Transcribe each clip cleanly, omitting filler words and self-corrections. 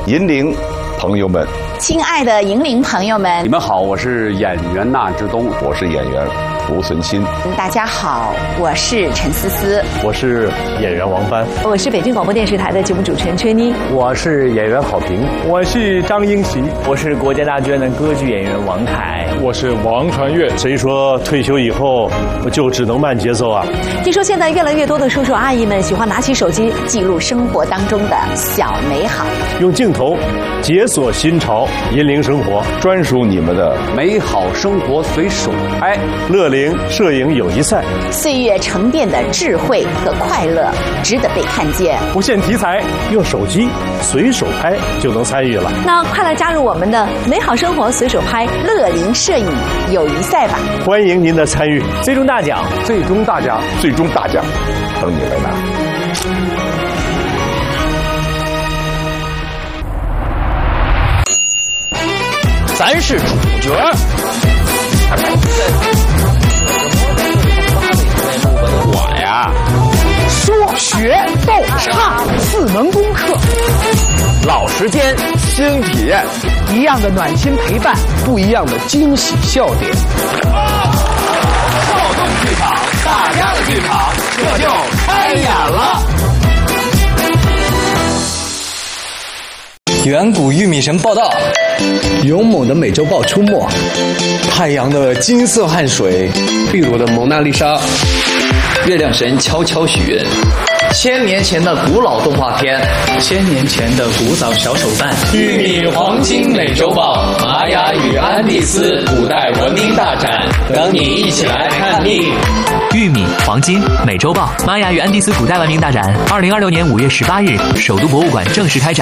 银陵朋友们， 亲爱的银陵朋友们， 你们好，我是演员纳之东， 我是演员胡存新。 大家好，我是陈思思， 我是演员王帆， 我是北京广播电视台的节目主持人崔妮， 我是演员郝平， 我是张英喜， 我是国家大剧院的歌剧演员王凯， 我是王传岳。 谁说退休以后就只能慢节奏啊？ 听说现在越来越多的叔叔阿姨们喜欢拿起手机记录生活当中的小美好， 用镜头解锁新潮，引领生活， 专属你们的美好生活随手拍， 乐龄摄影友谊赛， 岁月沉淀的智慧和快乐值得被看见。 不限题材， 用手机随手拍就能参与了。 那快来加入我们的美好生活随手拍乐龄摄影友谊赛吧！ 欢迎您的参与， 最终大奖， 最终大奖， 最终大奖，等你来拿。 咱是主角。 我呀， 说学逗唱4门功课， 老时间， 新体验， 一样的暖心陪伴，不一样的惊喜笑点。 跳动剧场，大家的剧场，这就开演了。 远古玉米神报道， 勇猛的美洲豹出没， 太阳的金色汗水， 秘鲁的蒙娜丽莎， 月亮神悄悄许愿，1000年前的古老动画片，1000年前的古早小手办，玉米黄金美洲豹，玛雅与安第斯古代文明大展，等你一起来看腻。 玉米黄金美洲豹，玛雅与安第斯古代文明大展，2026年5月18日，首都博物馆正式开展。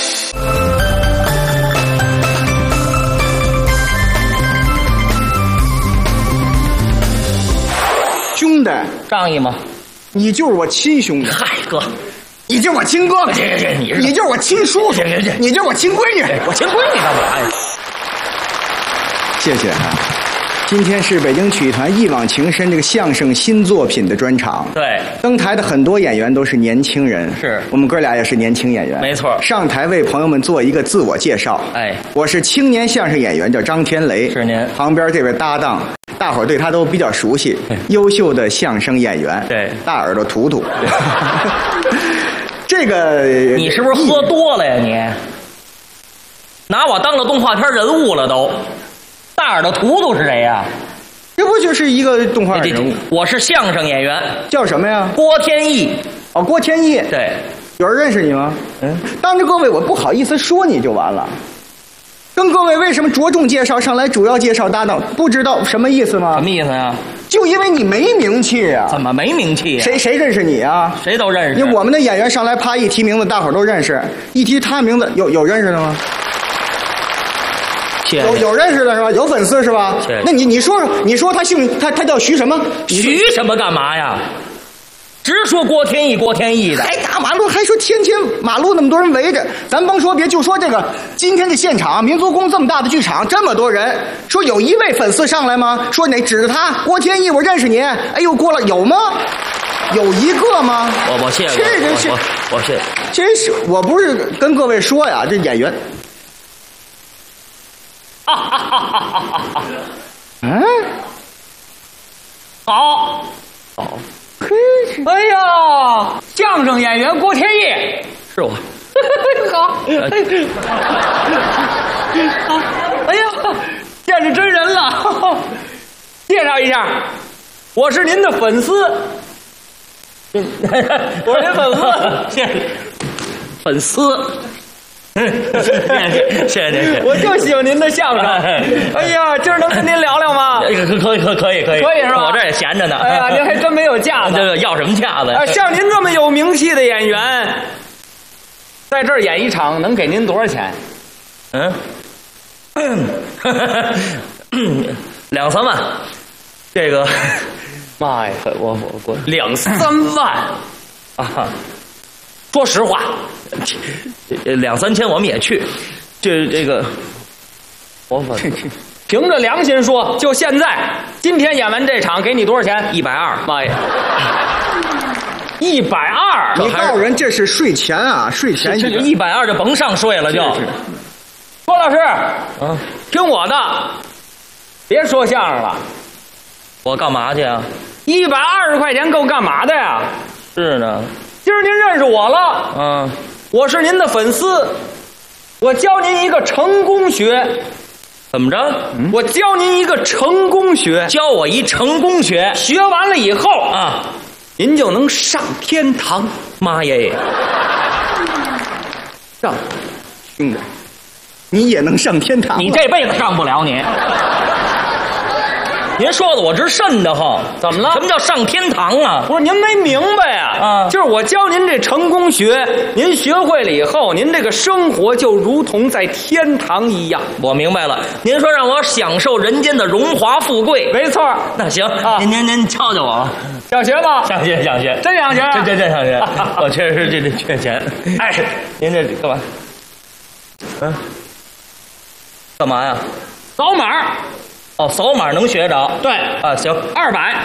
兄弟， 仗义吗？ 你就是我亲兄弟。 嗨哥， 你就是我亲哥哥。你就是我亲叔叔。你就是我亲闺女。 我亲闺女干嘛呀？ 谢谢。今天是北京曲艺团一往情深这个相声新作品的专场。 对， 登台的很多演员都是年轻人， 是我们哥俩也是年轻演员， 没错。 上台为朋友们做一个自我介绍。 哎， 我是青年相声演员，叫张天雷。 是您。 旁边这位搭档，大伙儿对他都比较熟悉，优秀的相声演员。 对， 大耳朵图图。这个你是不是喝多了呀你？拿我当了动画片人物了都。大耳朵图图是谁呀？ 这不就是一个动画人物？ 我是相声演员， 叫什么呀？ 郭天意。 哦，郭天意。 对， 有人认识你吗？当着各位我不好意思说你就完了。跟各位为什么着重介绍上来主要介绍搭档？不知道什么意思吗？ 什么意思呀？ 就因为你没名气呀。 怎么没名气呀？ 谁认识你啊？ 谁都认识。 因为我们的演员上来啪一提名字，大伙儿都认识。一提他名字，有认识的吗？有认识的是吧？有粉丝是吧？那你说他姓他叫徐什么？ 徐什么干嘛呀？直说郭天意的。 还大马路还说天马路那么多人围着，咱甭说别，就说这个今天的现场，民族宫这么大的剧场，这么多人，说有一位粉丝上来吗？说哪指着他郭天意，我认识你。哎呦，过了有吗？有一个吗？ 我谢谢。我谢谢。 真是，我不是跟各位说呀，这演员。 好，哎呀，相声演员郭天意是我。好，哎呀，见着真人了。介绍一下，我是您的粉丝。我是您粉丝，谢谢。粉丝。谢谢，我就喜欢您的相声。哎呀，今儿能跟您聊聊吗？可以是吧？我这也闲着呢。哎呀，您还真没有架子。这要什么架子？像您这么有名气的演员，在这儿演一场能给您多少钱？2-3万。这个，妈呀，我2-3万啊！说实话，2-3千我们也去。这个，我凭着良心说，就现在，今天演完这场，给你多少钱？120。妈呀 120， 你告诉人这是税前啊，税前这120就甭上税了就。郭老师，听我的，别说相声了。我干嘛去啊？120块钱够干嘛的呀？是呢。今儿您认识我了，我是您的粉丝，我教您一个成功学。怎么着？我教您一个成功学，教我一成功学，学完了以后啊，您就能上天堂。妈耶！上， 兄弟，你也能上天堂？ 你这辈子上不了你。您说的我直瘆得慌，怎么了？什么叫上天堂啊？不是您没明白啊？就是我教您这成功学，您学会了以后，您这个生活就如同在天堂一样。我明白了，您说让我享受人间的荣华富贵，没错。那行，您教教我吧。想学吗？想学，想学，真想学，真想学。我确实这缺钱。哎，您这干嘛？干嘛呀？扫码。哦，扫码能学着？对啊，行，200，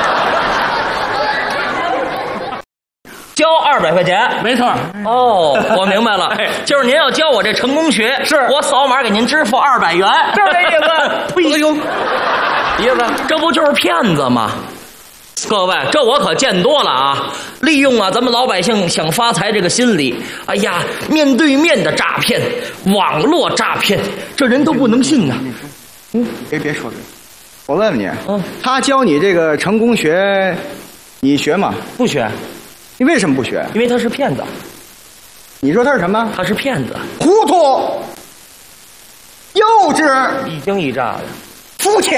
交200块钱，没错。哦，我明白了，就是您要教我这成功学，是我扫码给您支付200元，就是这意思。哎呦，意思这不就是骗子吗？各位，这我可见多了啊！利用咱们老百姓想发财这个心理，哎呀，面对面的诈骗，网络诈骗，这人都不能信呐。 别说这个，我问问你，他教你这个成功学，你学吗？ 不学。 你为什么不学？ 因为他是骗子。 你说他是什么？ 他是骗子。 糊涂、幼稚、 一惊一乍的、 肤浅。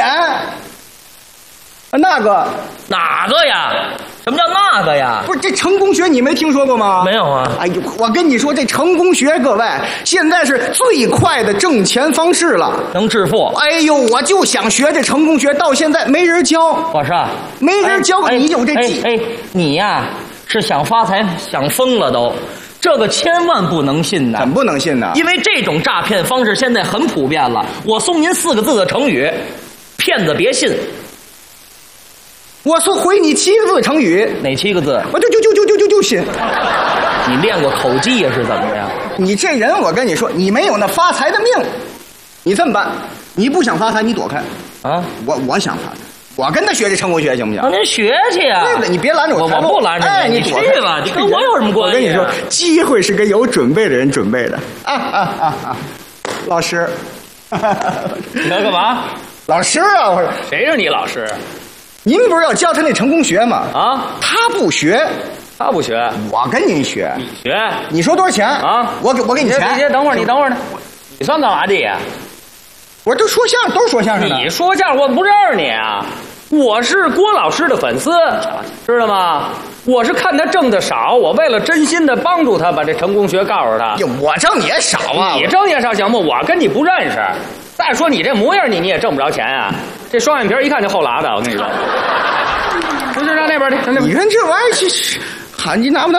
那个哪个呀？什么叫那个呀？ 不是这成功学你没听说过吗？ 没有啊。 哎呦，我跟你说，这成功学，各位现在是最快的挣钱方式了， 能致富。 哎呦，我就想学这成功学，到现在没人教。 我是没人教，你有这技。 你呀是想发财想疯了都。这个千万不能信的。 怎么不能信呢？ 因为这种诈骗方式现在很普遍了。我送您4个字的成语：骗子别信。 我说回你7个字成语， 哪7个字？ 我就信。 你练过口技呀？是怎么样？ 你这人，我跟你说，你没有那发财的命。你这么办，你不想发财，你躲开啊！我想发财，我跟他学这成功学行不行？ 那您学去呀！ 对不对？你别拦着我， 我不拦着你，你去吧，你跟我有什么关系？ 我跟你说，机会是给有准备的人准备的。老师， 你要干嘛？ 老师啊！我说谁是你老师？ 您不是要教他那成功学吗？ 啊， 他不学， 他不学， 我跟您学。 你学？ 你说多少钱啊？我给你钱。 别，等会儿，你等会儿呢。你算干嘛的呀？ 我这说相声都是说相声的。 你说相声我不认识你啊！我是郭老师的粉丝，知道吗？我是看他挣的少，我为了真心的帮助他，把这成功学告诉他。 我挣也少啊！ 你挣也少行不？我跟你不认识。再说你这模样，你也挣不着钱啊！这双眼皮一看就后拉的，我跟你说。不是，上那边去，上那边。 你看这玩意儿，喊你拿不拿？